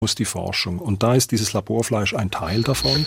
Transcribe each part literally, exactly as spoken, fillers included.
Muss die Forschung. Und da ist dieses Laborfleisch ein Teil davon.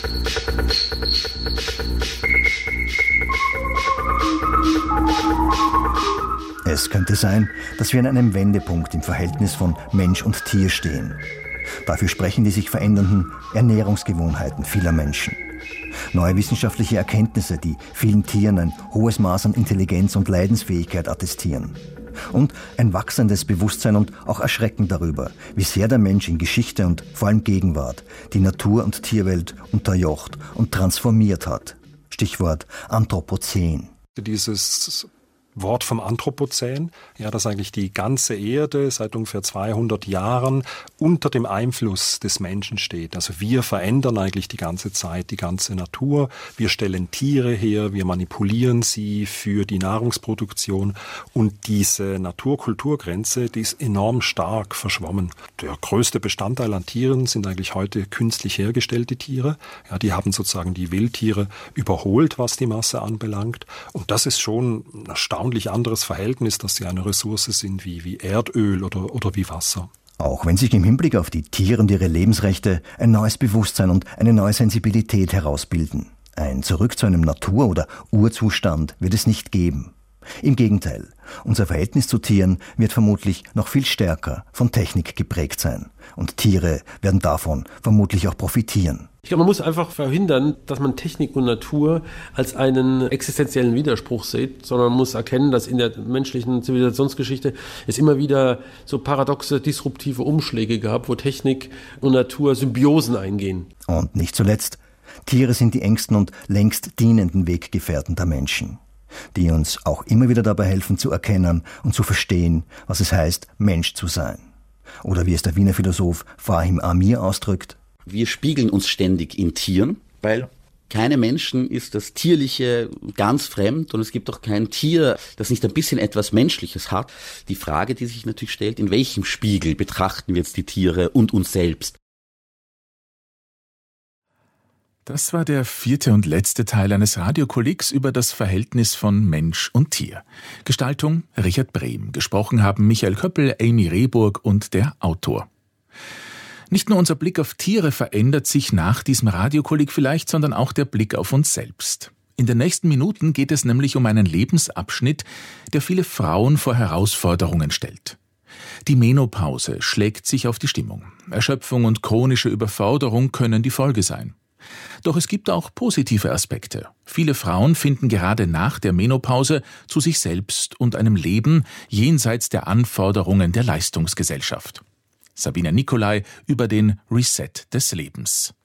Es könnte sein, dass wir an einem Wendepunkt im Verhältnis von Mensch und Tier stehen. Dafür sprechen die sich verändernden Ernährungsgewohnheiten vieler Menschen. Neue wissenschaftliche Erkenntnisse, die vielen Tieren ein hohes Maß an Intelligenz und Leidensfähigkeit attestieren. Und ein wachsendes Bewusstsein und auch Erschrecken darüber, wie sehr der Mensch in Geschichte und vor allem Gegenwart die Natur- und Tierwelt unterjocht und transformiert hat. Stichwort Anthropozän. Dieses Wort vom Anthropozän, ja, dass eigentlich die ganze Erde seit ungefähr zweihundert Jahren unter dem Einfluss des Menschen steht. Also wir verändern eigentlich die ganze Zeit die ganze Natur. Wir stellen Tiere her, wir manipulieren sie für die Nahrungsproduktion und diese Natur-Kultur-Grenze, die ist enorm stark verschwommen. Der größte Bestandteil an Tieren sind eigentlich heute künstlich hergestellte Tiere. Ja, die haben sozusagen die Wildtiere überholt, was die Masse anbelangt. Und das ist schon ein erstaunlich anderes Verhältnis, dass sie eine Ressource sind wie, wie Erdöl oder, oder wie Wasser. Auch wenn sich im Hinblick auf die Tiere und ihre Lebensrechte ein neues Bewusstsein und eine neue Sensibilität herausbilden. Ein Zurück zu einem Natur- oder Urzustand wird es nicht geben. Im Gegenteil, unser Verhältnis zu Tieren wird vermutlich noch viel stärker von Technik geprägt sein. Und Tiere werden davon vermutlich auch profitieren. Ich glaube, man muss einfach verhindern, dass man Technik und Natur als einen existenziellen Widerspruch sieht, sondern man muss erkennen, dass in der menschlichen Zivilisationsgeschichte es immer wieder so paradoxe, disruptive Umschläge gab, wo Technik und Natur Symbiosen eingehen. Und nicht zuletzt, Tiere sind die engsten und längst dienenden Weggefährten der Menschen, die uns auch immer wieder dabei helfen zu erkennen und zu verstehen, was es heißt, Mensch zu sein. Oder wie es der Wiener Philosoph Fahim Amir ausdrückt: Wir spiegeln uns ständig in Tieren, weil keinem Menschen ist das Tierliche ganz fremd und es gibt auch kein Tier, das nicht ein bisschen etwas Menschliches hat. Die Frage, die sich natürlich stellt, in welchem Spiegel betrachten wir jetzt die Tiere und uns selbst? Das war der vierte und letzte Teil eines Radiokollegs über das Verhältnis von Mensch und Tier. Gestaltung Richard Brehm. Gesprochen haben Michael Köppel, Amy Rehburg und der Autor. Nicht nur unser Blick auf Tiere verändert sich nach diesem Radiokolleg vielleicht, sondern auch der Blick auf uns selbst. In den nächsten Minuten geht es nämlich um einen Lebensabschnitt, der viele Frauen vor Herausforderungen stellt. Die Menopause schlägt sich auf die Stimmung. Erschöpfung und chronische Überforderung können die Folge sein. Doch es gibt auch positive Aspekte. Viele Frauen finden gerade nach der Menopause zu sich selbst und einem Leben jenseits der Anforderungen der Leistungsgesellschaft. Sabine Nicolai über den Reset des Lebens.